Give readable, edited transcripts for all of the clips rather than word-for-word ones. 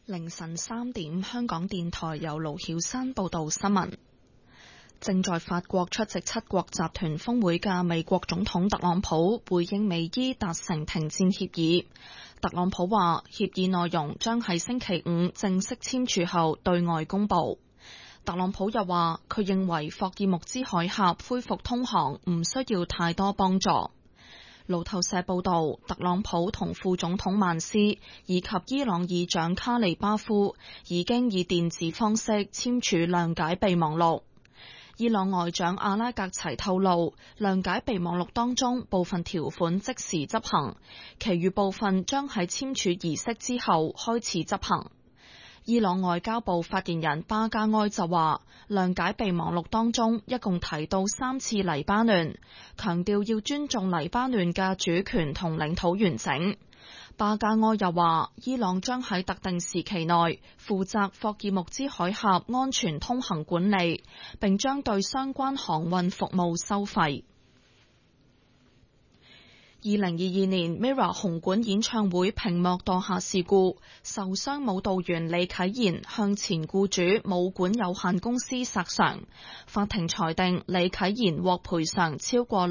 凌晨3點，香港電台由盧曉珊報道新聞。正在法國出席七國集團峰會嘅美國總統特朗普回應美伊達成停戰協議。特朗普話，協議內容將喺星期五正式簽署後對外公佈。特朗普又話，佢認為霍爾木茲海峽恢復通航唔需要太多幫助。路透社報道，特朗普同副總統曼斯以及伊朗議長卡利巴夫已經以電子方式簽署諒解備忘錄。伊朗外長阿拉格齊透露，諒解備忘錄當中部分條款即時執行，其餘部分將喺簽署儀式之後開始執行。伊朗外交部發言人巴加埃就話，諒解備忘錄當中一共提到3次黎巴嫩，強調要尊重黎巴嫩嘅主權同領土完整。巴加埃又話，伊朗將喺特定時期內負責霍爾木茲海峽安全通行管理，並將對相關航運服務收費。2022年 MIRROR 紅館演唱會屏幕墮下事故，受傷舞蹈員李啟賢向前僱主舞館有限公司索償，法庭裁定李啟賢獲賠償超過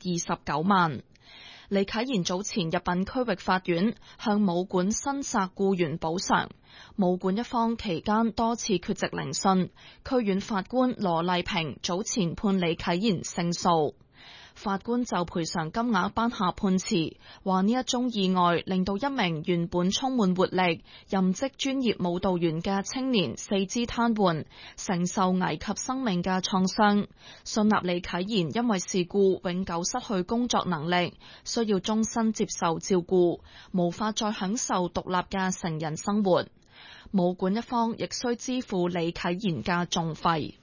629萬。李啟賢早前入稟區域法院向舞館申索僱員補償，舞館一方期間多次缺席聆訊，區院法官羅麗萍早前判李啟賢勝訴。法官就賠償金額頒下判詞，話呢一宗意外令到一名原本充滿活力、任職專業舞蹈員嘅青年四肢癱瘓，承受危及生命嘅創傷。信納李啟賢因為事故永久失去工作能力，需要終身接受照顧，無法再享受獨立嘅成人生活。舞館一方亦需支付李啟賢嘅訟費。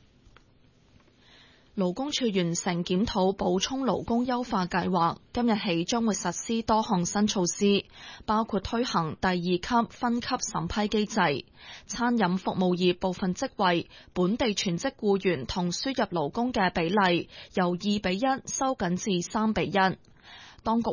勞工處完成檢討補充勞工優化計劃，今日起將會實施多項新措施，包括推行第2級分級審批機制，餐飲服務業部分職位本地全職僱員同輸入勞工嘅比例由2:1收緊至3:1。當局